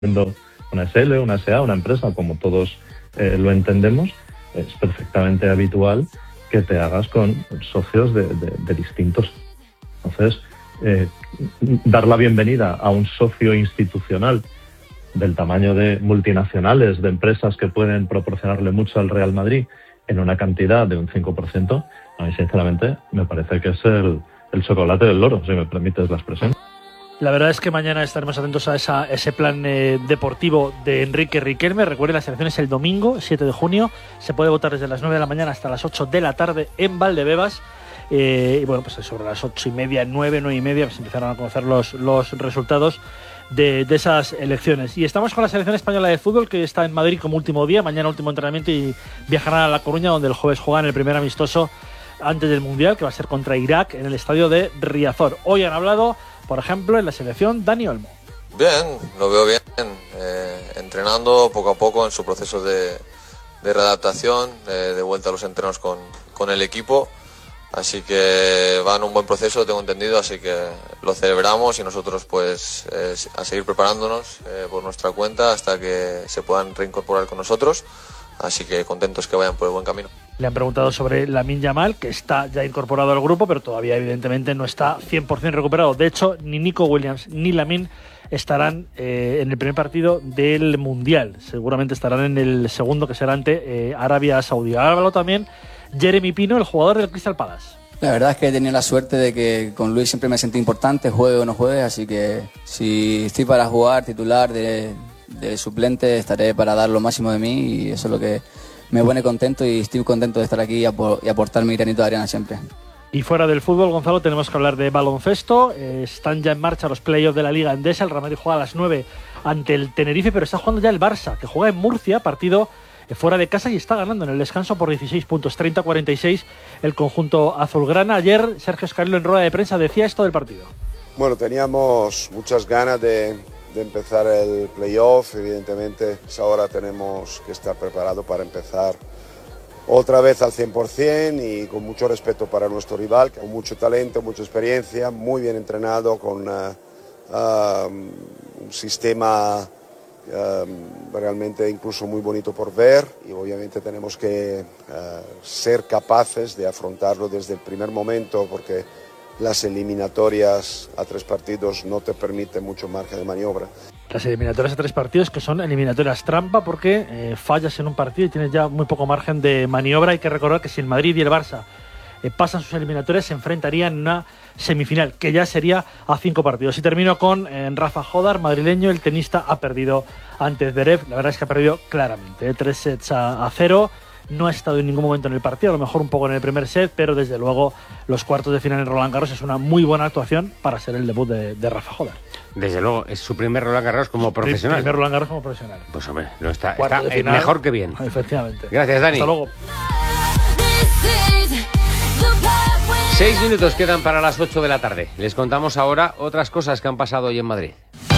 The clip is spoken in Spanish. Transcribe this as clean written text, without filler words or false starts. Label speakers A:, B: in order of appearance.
A: una SL, una SA, una empresa, como todos lo entendemos, es perfectamente habitual que te hagas con socios de distintos. Entonces, dar la bienvenida a un socio institucional del tamaño de multinacionales, de empresas que pueden proporcionarle mucho al Real Madrid en una cantidad de un 5%, a mí sinceramente me parece que es el chocolate del loro, si me permites la expresión.
B: La verdad es que mañana estaremos atentos a ese plan deportivo de Enrique Riquelme. Recuerden, las elecciones el domingo, 7 de junio. Se puede votar desde las 9 de la mañana hasta las 8 de la tarde en Valdebebas. Y bueno, pues sobre las 8:30, 9:30, pues empezaron a conocer los resultados de esas elecciones. Y estamos con la selección española de fútbol, que está en Madrid como último día. Mañana último entrenamiento y viajarán a La Coruña, donde el jueves juegan el primer amistoso antes del Mundial, que va a ser contra Irak en el estadio de Riazor. Hoy han hablado, por ejemplo, en la selección Dani Olmo.
C: Bien, lo veo bien, entrenando poco a poco en su proceso de readaptación, de vuelta a los entrenos con el equipo, así que va en un buen proceso, tengo entendido, así que lo celebramos y nosotros pues a seguir preparándonos por nuestra cuenta hasta que se puedan reincorporar con nosotros, así que contentos que vayan por el buen camino.
B: Le han preguntado sobre Lamine Yamal, que está ya incorporado al grupo, pero todavía evidentemente no está 100% recuperado. De hecho, ni Nico Williams ni Lamine estarán en el primer partido del Mundial. Seguramente estarán en el segundo, que será ante Arabia Saudí. Háblalo también Jeremy Pino, el jugador del Crystal Palace.
D: La verdad es que he tenido la suerte de que con Luis siempre me sentí importante, juegue o no juegue, así que si estoy para jugar titular de suplente, estaré para dar lo máximo de mí, y eso es lo que me pone contento, y estoy contento de estar aquí y aportar mi granito de arena siempre.
B: Y fuera del fútbol, Gonzalo, tenemos que hablar de baloncesto. Están ya en marcha los playoffs de la Liga Endesa. El Real Madrid juega a las 9 ante el Tenerife, pero está jugando ya el Barça, que juega en Murcia, partido fuera de casa, y está ganando en el descanso por 16 puntos, 30-46 el conjunto azulgrana. Ayer Sergio Escarilo en rueda de prensa decía esto del partido.
E: Bueno, teníamos muchas ganas de empezar el playoff. Evidentemente ahora tenemos que estar preparados para empezar otra vez al 100% y con mucho respeto para nuestro rival, con mucho talento, mucha experiencia, muy bien entrenado, con un sistema realmente incluso muy bonito por ver, y obviamente tenemos que ser capaces de afrontarlo desde el primer momento, porque las eliminatorias a 3 partidos no te permiten mucho margen de maniobra.
B: Las eliminatorias a 3 partidos, que son eliminatorias trampa, porque fallas en un partido y tienes ya muy poco margen de maniobra. Hay que recordar que si el Madrid y el Barça pasan sus eliminatorias, se enfrentarían en una semifinal, que ya sería a 5 partidos. Y termino con Rafa Jodar, madrileño. El tenista ha perdido ante Zverev. La verdad es que ha perdido claramente, 3 sets a 0. No ha estado en ningún momento en el partido, a lo mejor un poco en el primer set, pero desde luego los cuartos de final en Roland Garros es una muy buena actuación para ser el debut de Rafa Jodar.
F: Desde luego, es su primer Roland Garros como profesional.
B: Primer Roland Garros como profesional.
F: Pues hombre, no está
B: final,
F: mejor que bien.
B: Efectivamente.
F: Gracias, Dani.
B: Hasta luego.
F: 6 minutos quedan para las 8 de la tarde. Les contamos ahora otras cosas que han pasado hoy en Madrid.